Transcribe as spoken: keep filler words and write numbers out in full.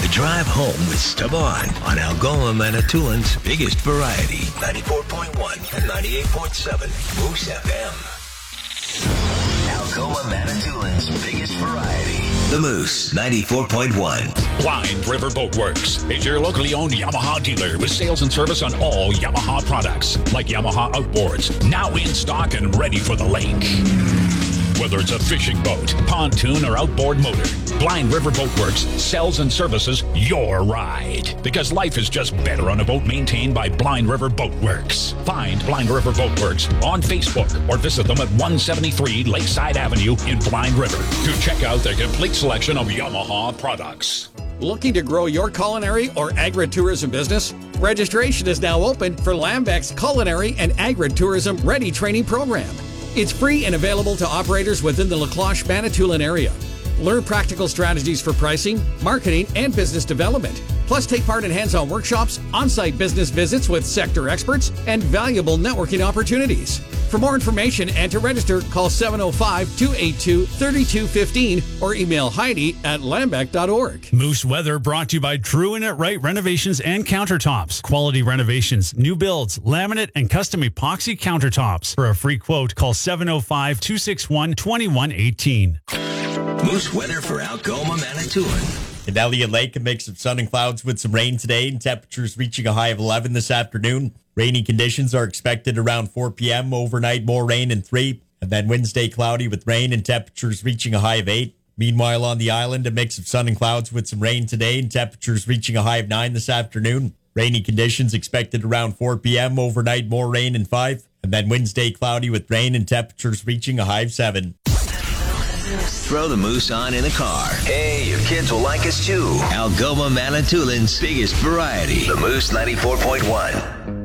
Drive Home with Esteban on Algoma Manitoulин's biggest variety, ninety-four point one and ninety-eight point seven Moose F M. Algoma Manitoulин's biggest variety. The Moose, ninety-four point one. Blind River Boat Works is your locally owned Yamaha dealer with sales and service on all Yamaha products, like Yamaha outboards, now in stock and ready for the lake. Whether it's a fishing boat, pontoon, or outboard motor, Blind River Boat Works sells and services your ride. Because life is just better on a boat maintained by Blind River Boat Works. Find Blind River Boat Works on Facebook or visit them at one seventy-three Lakeside Avenue in Blind River to check out their complete selection of Yamaha products. Looking to grow your culinary or agritourism business? Registration is now open for Lambeck's Culinary and Agritourism Ready Training Program. It's free and available to operators within the La Cloche Manitoulin area. Learn practical strategies for pricing, marketing, and business development. Plus, take part in hands-on workshops, on-site business visits with sector experts, and valuable networking opportunities. For more information and to register, call seven oh five, two eight two, three two one five or email Heidi at lambeck dot org. Moose Weather brought to you by True and It Right Renovations and Countertops. Quality renovations, new builds, laminate, and custom epoxy countertops. For a free quote, call seven oh five, two six one, two one one eight. Moose weather for Algoma Manitoulin. In Elliott Lake, a mix of sun and clouds with some rain today, and temperatures reaching a high of eleven this afternoon. Rainy conditions are expected around four p.m. Overnight, more rain in three. And then Wednesday, cloudy with rain and temperatures reaching a high of eight. Meanwhile, on the island, a mix of sun and clouds with some rain today, and temperatures reaching a high of nine this afternoon. Rainy conditions expected around four p.m. Overnight, more rain in five. And then Wednesday, cloudy with rain and temperatures reaching a high of seven. Throw the Moose on in the car. Hey, your kids will like us too. Algoma Manitoulin's biggest variety. The Moose ninety-four point one.